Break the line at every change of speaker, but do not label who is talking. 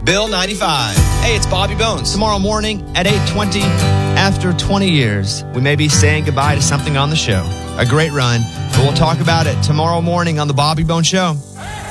Bill 95. Hey, it's Bobby Bones.
Tomorrow morning at 8:20, after 20 years, we may be saying goodbye to something on the show. A great run, but we'll talk about it tomorrow morning on The Bobby Bones Show.